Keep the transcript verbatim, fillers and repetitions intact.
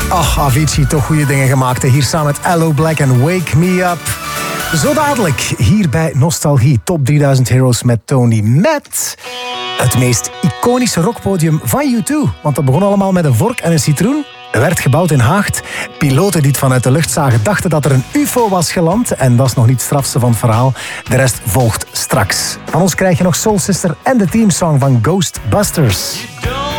Ach, Avicii, toch goede dingen gemaakt. Hier samen met Aloe Black en Wake Me Up. Zo dadelijk, hier bij Nostalgie, Top drieduizend Heroes met Tony. Met het meest iconische rockpodium van U twee. Want dat begon allemaal met een vork en een citroen. Werd gebouwd in Haagt. Piloten die het vanuit de lucht zagen dachten dat er een U F O was geland. En dat is nog niet het strafste van het verhaal. De rest volgt straks. Van ons krijg je nog Soul Sister en de teamsong van Ghostbusters.